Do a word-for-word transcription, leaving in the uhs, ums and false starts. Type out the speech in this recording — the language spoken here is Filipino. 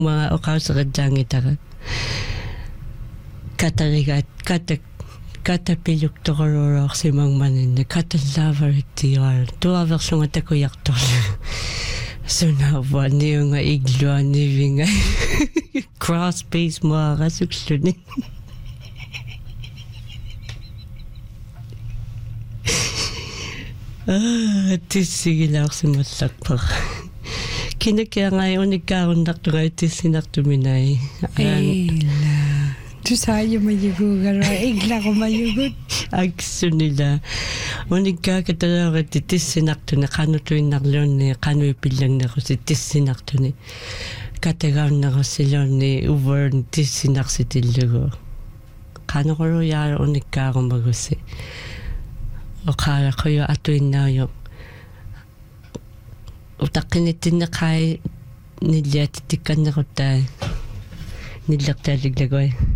mga okausaradjangitara katarigat katak katapiluk tokororoksimang maninne katalavaritiar tuaversunga takoyartor sunawa niyo nga iglo ni nga cross base mo kasuksunin ah tisigil ako sumatlakpak kinakaya ngayon nagkaroon na ito ngayon tisinaktuminay Ela tu sayo mayugugan igla ko mayugut agso nila o nagkakatalaga tisinakto na kano to yung naklon ni kano ipilang na ko si tisinakto ni katagaw na ko sila ni over tisinak si tilugo kano ko ro yara o nagkakaroon magusi o kala ko yung atoy na yung utakinitin na kay nilya titikan na ko tayo nilak tayo liglagoy